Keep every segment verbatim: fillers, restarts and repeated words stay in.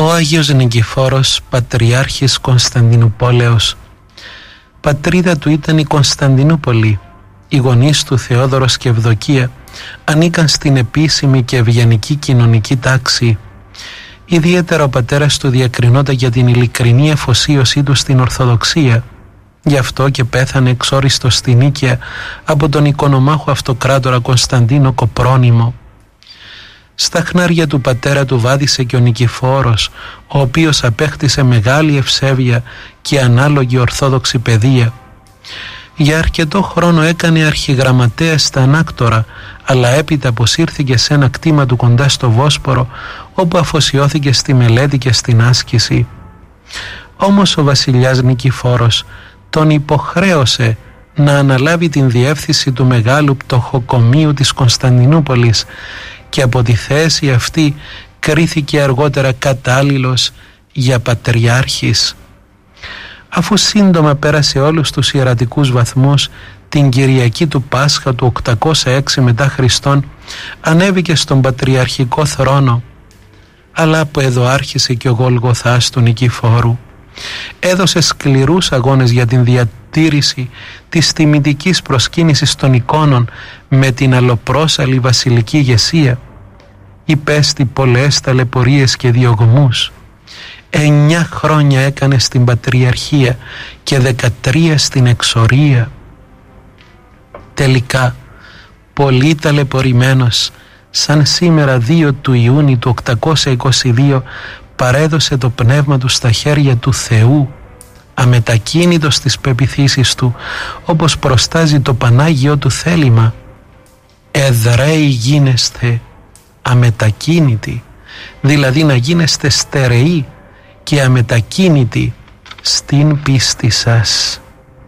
Ο Άγιος Νικηφόρος, Πατριάρχης Κωνσταντινουπόλεως. Πατρίδα του ήταν η Κωνσταντινούπολη. Οι γονείς του, Θεόδωρος και Ευδοκία, ανήκαν στην επίσημη και ευγενική κοινωνική τάξη. Ιδιαίτερα ο πατέρας του διακρινόταν για την ειλικρινή εφοσίωσή του στην Ορθοδοξία. Γι' αυτό και πέθανε εξόριστος στη Νίκαια από τον οικονομάχο αυτοκράτορα Κωνσταντίνο Κοπρόνημο. Στα χνάρια του πατέρα του βάδισε και ο Νικηφόρος, ο οποίος απέκτησε μεγάλη ευσέβεια και ανάλογη ορθόδοξη παιδεία. Για αρκετό χρόνο έκανε αρχιγραμματέα στα Ανάκτορα, αλλά έπειτα αποσύρθηκε σε ένα κτήμα του κοντά στο Βόσπορο, όπου αφοσιώθηκε στη μελέτη και στην άσκηση. Όμως ο βασιλιάς Νικηφόρος τον υποχρέωσε να αναλάβει την διεύθυνση του μεγάλου πτωχοκομείου της Κωνσταντινούπολης και από τη θέση αυτή κρίθηκε αργότερα κατάλληλος για πατριάρχης. Αφού σύντομα πέρασε όλους τους ιερατικούς βαθμούς, την Κυριακή του Πάσχα του οκτακόσια έξι μετά Χριστόν ανέβηκε στον πατριαρχικό θρόνο. Αλλά από εδώ άρχισε και ο Γολγοθάς του Νικηφόρου. Έδωσε σκληρούς αγώνες για την διατήρηση της τιμητικής προσκύνησης των εικόνων με την αλλοπρόσαλη βασιλική ηγεσία. Υπέστη πολλές ταλαιπωρίες και διωγμούς. Εννιά χρόνια έκανε στην Πατριαρχία και δεκατρία στην εξορία. Τελικά, πολύ ταλαιπωρημένος, σαν σήμερα δύο του Ιούνιου του οκτακόσια είκοσι δύο, παρέδωσε το πνεύμα του στα χέρια του Θεού, αμετακίνητος στις πεποιθήσεις του, όπως προστάζει το Πανάγιο του θέλημα. Εδραίοι γίνεστε αμετακίνητοι, δηλαδή να γίνεστε στερεοί και αμετακίνητοι στην πίστη σας.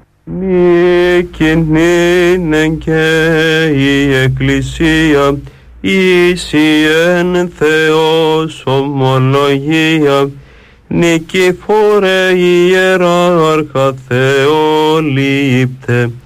Νίκην είναι και η Εκκλησία, ίση εν Θεός ομολογία, Νικηφόρε ιεράρχα Θεολήπτε,